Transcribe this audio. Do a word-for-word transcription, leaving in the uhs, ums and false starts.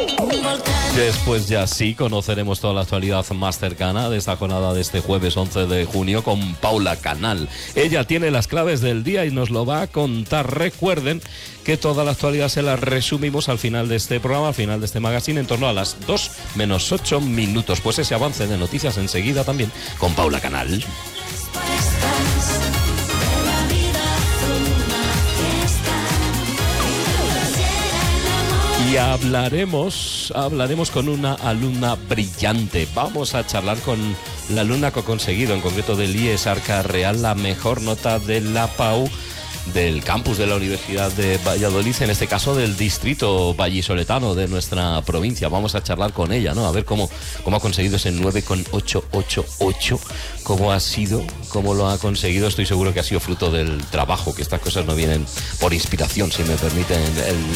Después ya sí conoceremos toda la actualidad más cercana de esta jornada de este jueves once de junio con Paula Canal. Ella tiene las claves del día y nos lo va a contar. Recuerden que toda la actualidad se la resumimos al final de este programa, al final de este magazine, en torno a las dos menos ocho minutos. Pues ese avance de noticias enseguida también con Paula Canal. Y hablaremos, hablaremos con una alumna brillante. Vamos a charlar con la alumna que ha conseguido, en concreto del I E S Arca Real, la mejor nota de la P A U del campus de la Universidad de Valladolid, en este caso del distrito vallisoletano de nuestra provincia. Vamos a charlar con ella, ¿no? A ver cómo, cómo ha conseguido ese nueve coma ochocientos ochenta y ocho, cómo ha sido, cómo lo ha conseguido. Estoy seguro que ha sido fruto del trabajo, que estas cosas no vienen por inspiración, si me permiten el